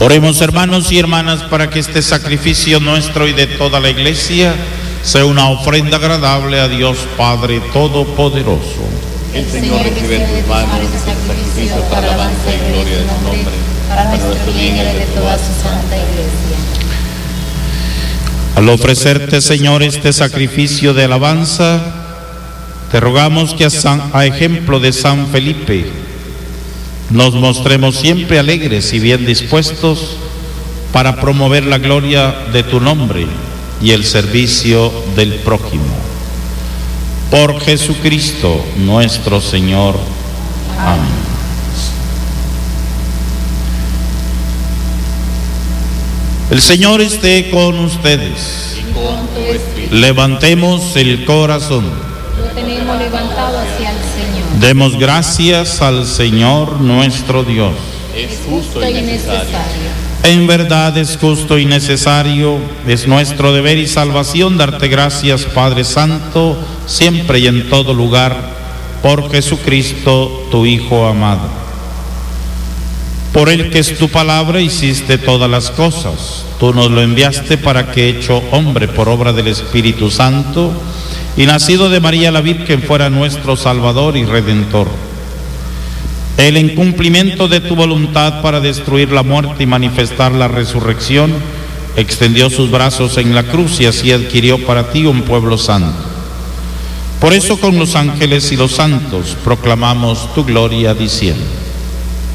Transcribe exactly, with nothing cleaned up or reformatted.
Oremos, hermanos y hermanas, para que este sacrificio nuestro y de toda la Iglesia sea una ofrenda agradable a Dios Padre Todopoderoso. El Señor recibe en tus manos este sacrificio para alabanza y gloria de su nombre, para nuestro bien y el de toda su santa Iglesia. Al ofrecerte, Señor, este sacrificio de alabanza, te rogamos que a, San, a ejemplo de San Felipe nos mostremos siempre alegres y bien dispuestos para promover la gloria de tu nombre y el servicio del prójimo. Por Jesucristo nuestro Señor. Amén. El Señor esté con ustedes. Y con tu espíritu. Levantemos el corazón. Lo tenemos levantado hacia el Señor. Demos gracias al Señor nuestro Dios. Es justo y necesario. En verdad es justo y necesario, es nuestro deber y salvación darte gracias, Padre Santo, siempre y en todo lugar, por Jesucristo, tu Hijo amado. Por el que es tu palabra hiciste todas las cosas. Tú nos lo enviaste para que, hecho hombre por obra del Espíritu Santo, y nacido de María la Virgen, fuera nuestro Salvador y Redentor. Él, en cumplimiento de tu voluntad para destruir la muerte y manifestar la resurrección, extendió sus brazos en la cruz y así adquirió para ti un pueblo santo. Por eso con los ángeles y los santos proclamamos tu gloria diciendo: